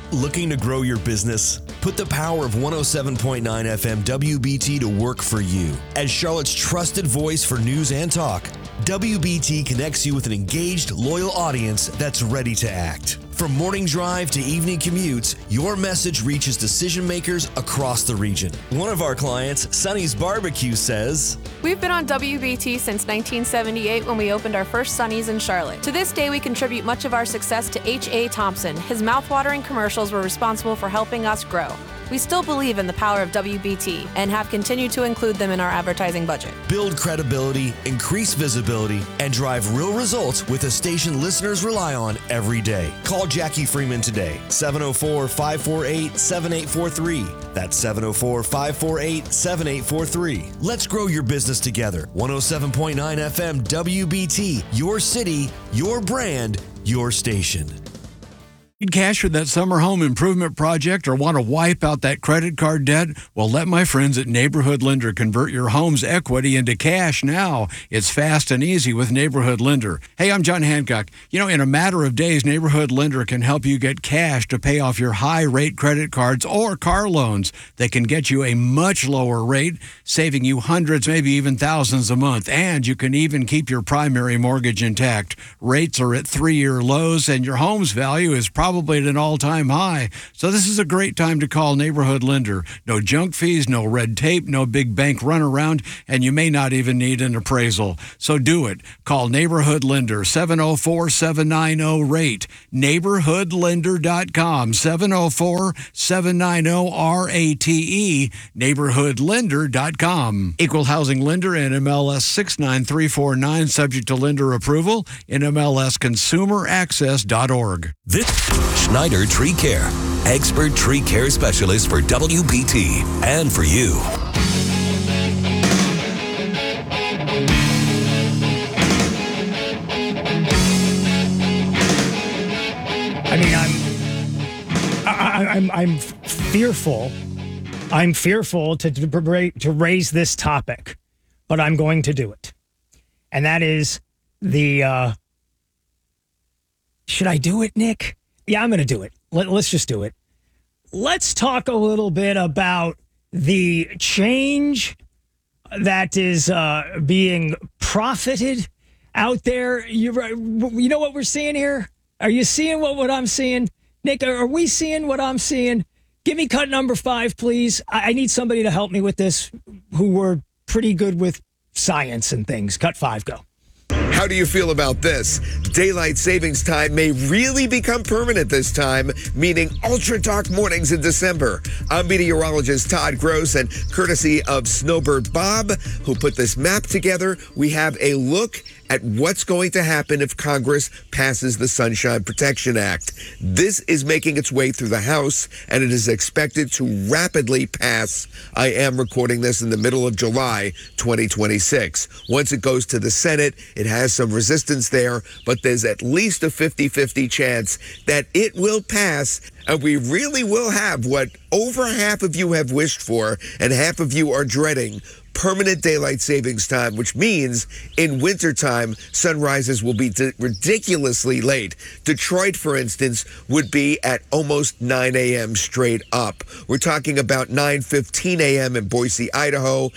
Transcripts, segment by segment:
Looking to grow your business? Put the power of 107.9 FM WBT to work for you. As Charlotte's trusted voice for news and talk, WBT connects you with an engaged, loyal audience that's ready to act. From morning drive to evening commutes, your message reaches decision makers across the region. One of our clients, Sonny's Barbecue, says, "We've been on WBT since 1978 when we opened our first Sonny's in Charlotte. To this day, we contribute much of our success to H.A. Thompson. His mouthwatering commercials were responsible for helping us grow. We still believe in the power of WBT and have continued to include them in our advertising budget." Build credibility, increase visibility, and drive real results with a station listeners rely on every day. Call Jackie Freeman today, 704-548-7843. That's 704-548-7843. Let's grow your business together. 107.9 FM WBT, your city, your brand, your station. Need cash for that summer home improvement project or want to wipe out that credit card debt? Well, let my friends at Neighborhood Lender convert your home's equity into cash now. It's fast and easy with Neighborhood Lender. Hey, I'm John Hancock. You know, in a matter of days, Neighborhood Lender can help you get cash to pay off your high-rate credit cards or car loans. They can get you a much lower rate, saving you hundreds, maybe even thousands a month. And you can even keep your primary mortgage intact. Rates are at 3-year lows, and your home's value is probably at an all-time high. So this is a great time to call Neighborhood Lender. No junk fees, no red tape, no big bank runaround, and you may not even need an appraisal. So do it. Call Neighborhood Lender, 704-790-RATE. NeighborhoodLender.com, 704-790-RATE. NeighborhoodLender.com. Equal housing lender, NMLS 69349, subject to lender approval, NMLSconsumeraccess.org. This Schneider Tree Care, expert tree care specialist for WBT and for you. I mean, I'm fearful. I'm fearful to raise this topic, but I'm going to do it, and that is the. Should I do it, Nick? Yeah, I'm going to do it. Let's just do it. Let's talk a little bit about the change that is being profited out there. You know what we're seeing here? Are you seeing what I'm seeing? Nick, are we seeing what I'm seeing? Give me cut number 5, please. I need somebody to help me with this who were pretty good with science and things. Cut 5, go. How do you feel about this? Daylight savings time may really become permanent this time, meaning ultra dark mornings in December. I'm meteorologist Todd Gross, and courtesy of Snowbird Bob, who put this map together, we have a look at what's going to happen if Congress passes the Sunshine Protection Act. This is making its way through the House, and it is expected to rapidly pass. I am recording this in the middle of July 2026. Once it goes to the Senate, it has some resistance there, but there's at least a 50-50 chance that it will pass, and we really will have what over half of you have wished for and half of you are dreading: permanent daylight savings time, which means in wintertime, sunrises will be ridiculously late. Detroit, for instance, would be at almost 9 a.m. straight up. We're talking about 9:15 a.m. in Boise, Idaho,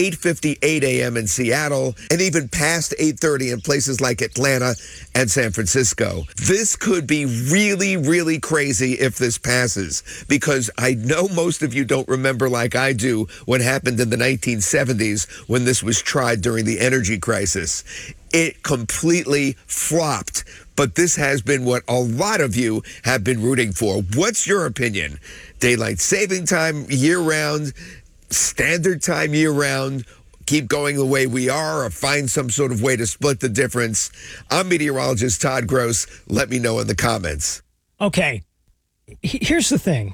8:58 a.m. in Seattle, and even past 8:30 in places like Atlanta and San Francisco. This could be really, really crazy if this passes, because I know most of you don't remember, like I do, what happened in the 1970s when this was tried during the energy crisis. It completely flopped, but this has been what a lot of you have been rooting for. What's your opinion? Daylight saving time year-round, standard time year-round, keep going the way we are, or find some sort of way to split the difference? I'm meteorologist Todd Gross. Let me know in the comments. Okay, here's the thing.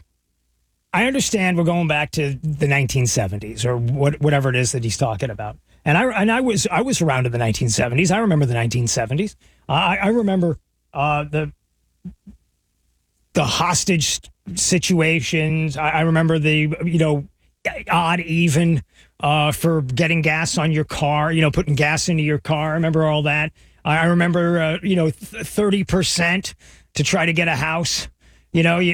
I understand we're going back to the 1970s or whatever it is that he's talking about. And I was around in the 1970s. I remember the 1970s. I remember the hostage situations. I remember the odd even for getting gas on your car. Putting gas into your car. I remember all that. I remember 30% to try to get a house.